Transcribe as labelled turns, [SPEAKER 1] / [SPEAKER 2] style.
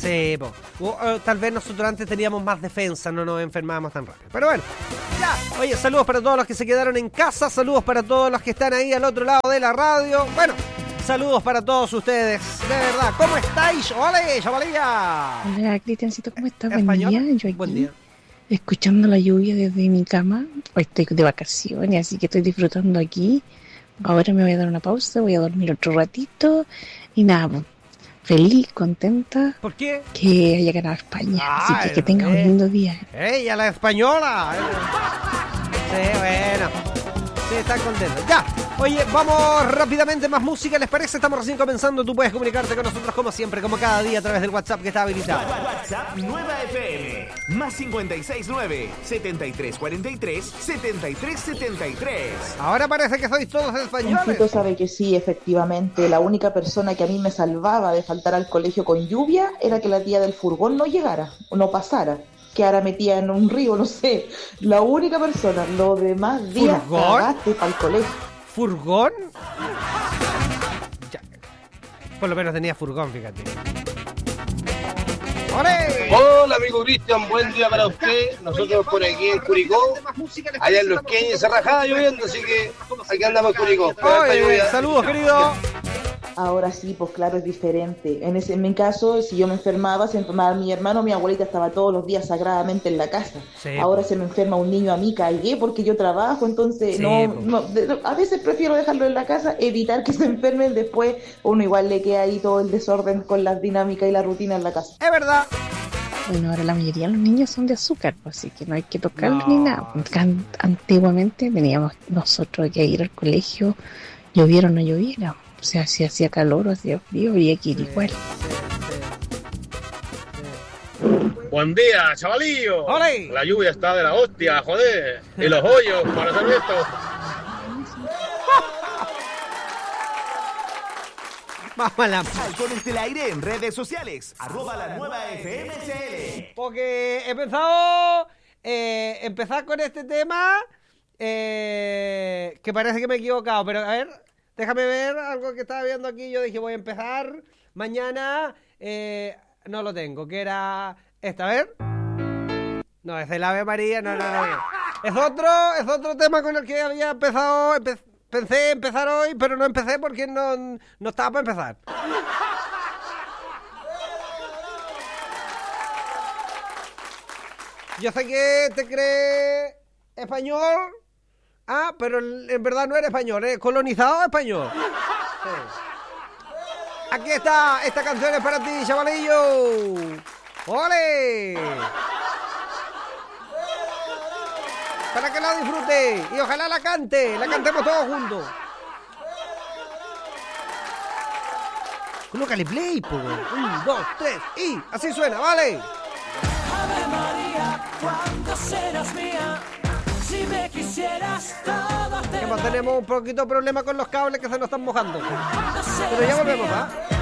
[SPEAKER 1] Sí, tal vez nosotros antes teníamos más defensa, no nos enfermábamos tan rápido. Pero bueno, ya. Oye, saludos para todos los que se quedaron en casa, saludos para todos los que están ahí al otro lado de la radio. Bueno, saludos para todos ustedes, de verdad. ¿Cómo estáis? ¡Hola, chavalilla!
[SPEAKER 2] Hola, Cristiancito, ¿cómo estás?
[SPEAKER 1] ¿Español?
[SPEAKER 2] Buen día. Yo aquí,
[SPEAKER 1] buen día.
[SPEAKER 2] Escuchando la lluvia desde mi cama. Hoy estoy de vacaciones, así que estoy disfrutando aquí. Ahora me voy a dar una pausa, voy a dormir otro ratito. Y nada, pues, feliz, contenta.
[SPEAKER 1] ¿Por qué?
[SPEAKER 2] Que haya ganado España. Así que tengas un lindo día.
[SPEAKER 1] ¡Ella, la española! Sí, bueno. Sí, están contentos. Ya. Oye, vamos rápidamente, más música, ¿les parece? Estamos recién comenzando. Tú puedes comunicarte con nosotros como siempre, como cada día, a través del WhatsApp que está habilitado.
[SPEAKER 3] WhatsApp Nueva FM. Más 569-7343-7373.
[SPEAKER 1] Ahora parece que sois todos españoles.
[SPEAKER 4] Juanito sabe que sí, efectivamente. La única persona que a mí me salvaba de faltar al colegio con lluvia era que la tía del furgón no llegara o no pasara. Que ahora metía en un río, no sé. La única persona. Los demás días cagaste para el colegio.
[SPEAKER 1] ¿Furgón? Ya. Por lo menos tenía furgón, fíjate. ¡Olé!
[SPEAKER 5] Hola, amigo Cristian, buen día para usted. Nosotros por aquí en Curicó, allá en Los Queñes, se rajaba lloviendo, así que aquí andamos en Curicó.
[SPEAKER 1] Saludos, querido.
[SPEAKER 4] Ahora sí, pues claro, es diferente. En mi caso, si yo me enfermaba, se enfermaba mi hermano, mi abuelita estaba todos los días sagradamente en la casa. Sí. Ahora se me enferma un niño a mí, cagué porque yo trabajo, entonces sí, a veces prefiero dejarlo en la casa, evitar que se enfermen, después uno igual le queda ahí todo el desorden con las dinámicas y la rutina en la casa.
[SPEAKER 1] Es verdad.
[SPEAKER 2] Bueno, ahora la mayoría de los niños son de azúcar, así que no hay que tocarlos ni nada. Antiguamente veníamos nosotros aquí a ir al colegio, lloviera o no lloviera. O sea, si hacía calor o hacía frío, habría que ir igual.
[SPEAKER 5] Buen día, chavalillo.
[SPEAKER 1] ¡Olé!
[SPEAKER 5] La lluvia está de la hostia, joder. Y los hoyos para hacer esto.
[SPEAKER 1] Vamos a la...
[SPEAKER 3] Halcones del aire en redes sociales. @la nueva FMCL.
[SPEAKER 1] Porque he pensado empezar con este tema que parece que me he equivocado, pero a ver, déjame ver algo que estaba viendo aquí. Yo dije voy a empezar mañana, no lo tengo, que era esta, a ver. No, es el Ave María, no. Es otro tema con el que había empezado. Pensé empezar hoy, pero no empecé porque no estaba para empezar. Yo sé que te crees español, pero en verdad no eres español, eres colonizado español. Sí. Aquí está, esta canción es para ti, chavalillo. ¡Ole! Para que la disfrute y ojalá la cantemos todos juntos. Colócale play, po. 1, 2, 3 y así suena, ¿vale?
[SPEAKER 6] Ave María, ¿cuándo serás mía? Si me quisieras todo te
[SPEAKER 1] tenemos un poquito de problema con los cables que se nos están mojando. Pero ya volvemos, ¿ah?